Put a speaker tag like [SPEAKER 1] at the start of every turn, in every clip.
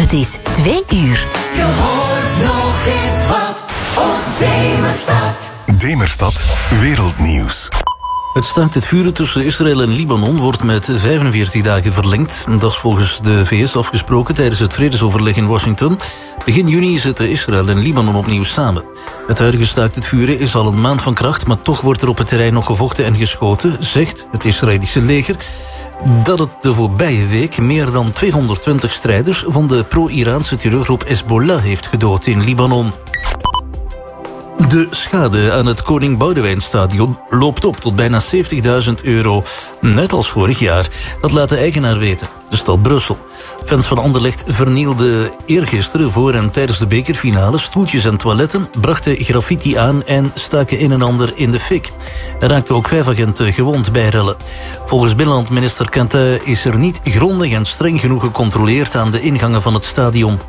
[SPEAKER 1] Het is 2 uur.
[SPEAKER 2] Je hoort nog eens wat op Demerstad.
[SPEAKER 3] Demerstad Wereldnieuws.
[SPEAKER 4] Het staakt het vuren tussen Israël en Libanon wordt met 45 dagen verlengd. Dat is volgens de VS afgesproken tijdens het vredesoverleg in Washington. Begin juni zitten Israël en Libanon opnieuw samen. Het huidige staakt het vuren is al een maand van kracht, maar toch wordt er op het terrein nog gevochten en geschoten, zegt het Israëlische leger. Dat het de voorbije week meer dan 220 strijders van de pro-Iraanse terreurgroep Hezbollah heeft gedood in Libanon. De schade aan het Koning Boudewijnstadion loopt op tot bijna €70.000. Net als vorig jaar. Dat laat de eigenaar weten, de stad Brussel. Fans van Anderlecht vernielden eergisteren voor en tijdens de bekerfinale stoeltjes en toiletten, brachten graffiti aan en staken een en ander in de fik. Er raakten ook 5 agenten gewond bij rellen. Volgens binnenlandminister Quentin is er niet grondig en streng genoeg gecontroleerd aan de ingangen van het stadion.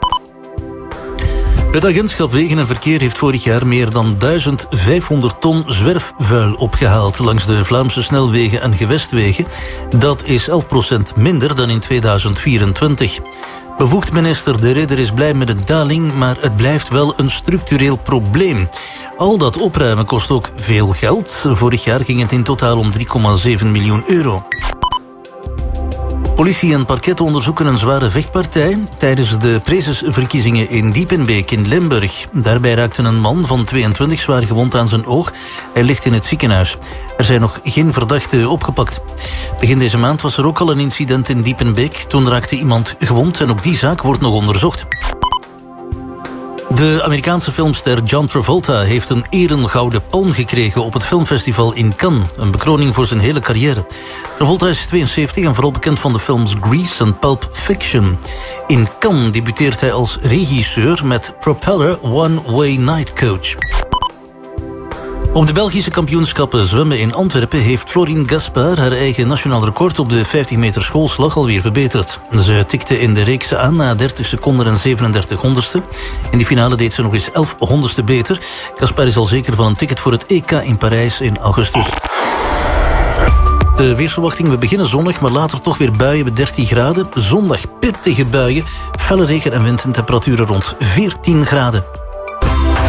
[SPEAKER 4] Het agentschap Wegen en Verkeer heeft vorig jaar meer dan 1500 ton zwerfvuil opgehaald langs de Vlaamse snelwegen en gewestwegen. Dat is 11% minder dan in 2024. Bevoegd minister De Ridder is blij met de daling, maar het blijft wel een structureel probleem. Al dat opruimen kost ook veel geld. Vorig jaar ging het in totaal om €3,7 miljoen. Politie en parket onderzoeken een zware vechtpartij tijdens de prezesverkiezingen in Diepenbeek in Limburg. Daarbij raakte een man van 22 zwaar gewond aan zijn oog. Hij ligt in het ziekenhuis. Er zijn nog geen verdachten opgepakt. Begin deze maand was er ook al een incident in Diepenbeek. Toen raakte iemand gewond en ook die zaak wordt nog onderzocht. De Amerikaanse filmster John Travolta heeft een erengouden palm gekregen op het filmfestival in Cannes. Een bekroning voor zijn hele carrière. Travolta is 72 en vooral bekend van de films Grease en Pulp Fiction. In Cannes debuteert hij als regisseur met Propeller One Way Night Coach. Op de Belgische kampioenschappen zwemmen in Antwerpen heeft Florine Gaspard haar eigen nationaal record op de 50 meter schoolslag alweer verbeterd. Ze tikte in de reeks aan na 30 seconden en 37 honderdste. In de finale deed ze nog eens 11 honderdste beter. Gaspard is al zeker van een ticket voor het EK in Parijs in augustus. De weersverwachting, we beginnen zonnig, maar later toch weer buien met 13 graden. Zondag pittige buien, felle regen en wind en temperaturen rond 14 graden.